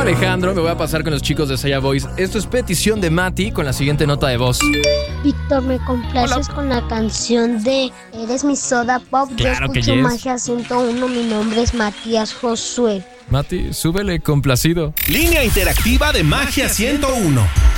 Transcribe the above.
Alejandro, me voy a pasar con los chicos de Saya Boys. Esto es petición de Mati con la siguiente nota de voz. Víctor, ¿me complaces con la canción de Eres mi soda pop? Claro Yo que escucho yes. Magia 101, mi nombre es Matías Josué. Mati, súbele, complacido. Línea interactiva de Magia 101.